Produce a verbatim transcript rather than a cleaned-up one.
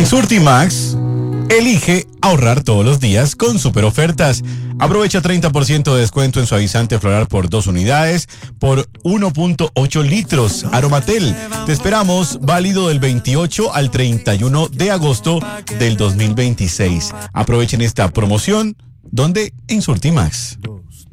Surtimax, elige ahorrar todos los días con super ofertas. Aprovecha treinta por ciento de descuento en suavizante floral por dos unidades por uno punto ocho litros. Aromatel, te esperamos, válido del veintiocho al treinta y uno de agosto del dos mil veintiséis. Aprovechen esta promoción, donde en Surtimax.